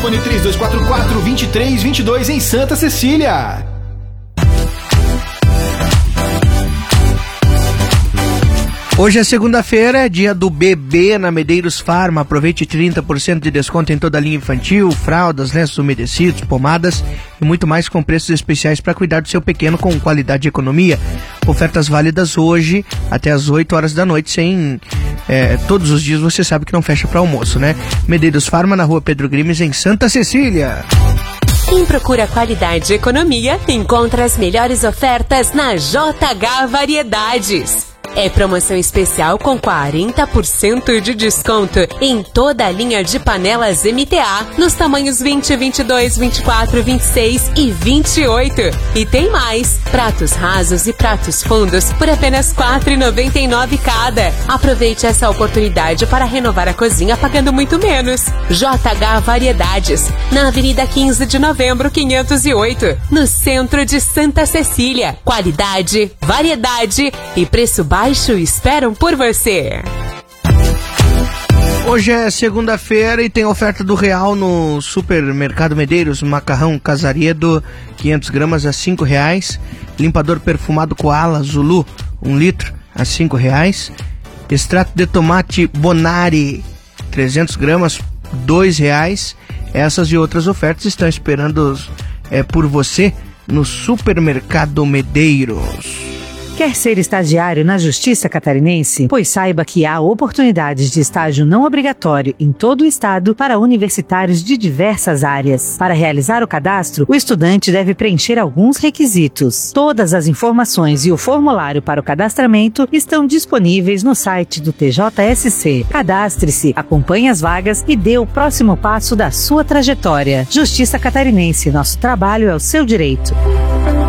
Telefone 3244-2322 em Santa Cecília. Hoje é segunda-feira, é dia do bebê na Medeiros Farma. Aproveite 30% de desconto em toda a linha infantil, fraldas, lenços umedecidos, pomadas e muito mais com preços especiais para cuidar do seu pequeno com qualidade e economia. Ofertas válidas hoje até às 8 horas da noite, sem... todos os dias você sabe que não fecha para almoço, né? Medeiros Farma, na rua Pedro Grimes, em Santa Cecília. Quem procura qualidade e economia, encontra as melhores ofertas na JH Variedades. É promoção especial com 40% de desconto em toda a linha de panelas MTA nos tamanhos 20, 22, 24, 26 e 28. E tem mais! Pratos rasos e pratos fundos por apenas R$ 4,99 cada. Aproveite essa oportunidade para renovar a cozinha pagando muito menos. JH Variedades, na Avenida 15 de Novembro, 508, no centro de Santa Cecília. Qualidade, variedade e preço baixo esperam por você. Hoje é segunda-feira e tem oferta do Real no Supermercado Medeiros. Macarrão Casaredo, 500 gramas a R$5. Limpador perfumado Koala Zulu, 1 litro a R$5. Extrato de tomate Bonari, 300 gramas, R$2. Essas e outras ofertas estão esperando por você no Supermercado Medeiros. Quer ser estagiário na Justiça Catarinense? Pois saiba que há oportunidades de estágio não obrigatório em todo o estado para universitários de diversas áreas. Para realizar o cadastro, o estudante deve preencher alguns requisitos. Todas as informações e o formulário para o cadastramento estão disponíveis no site do TJSC. Cadastre-se, acompanhe as vagas e dê o próximo passo da sua trajetória. Justiça Catarinense, nosso trabalho é o seu direito.